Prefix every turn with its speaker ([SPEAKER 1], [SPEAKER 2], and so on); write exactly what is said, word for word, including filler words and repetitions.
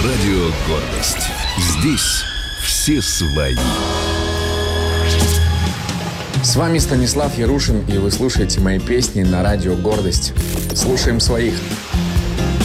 [SPEAKER 1] Радио «Гордость». Здесь все свои.
[SPEAKER 2] С вами Станислав Ярушин, и вы слушаете мои песни на радио «Гордость». Слушаем своих.